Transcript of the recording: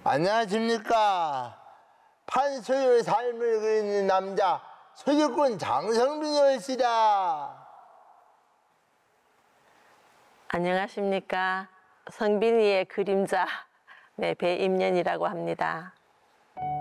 안녕하십니까. 판소유의 삶을 그리는 남자 소유꾼 장성빈이올시다. 안녕하십니까. 성빈이의 그림자 배임년이라고 합니다.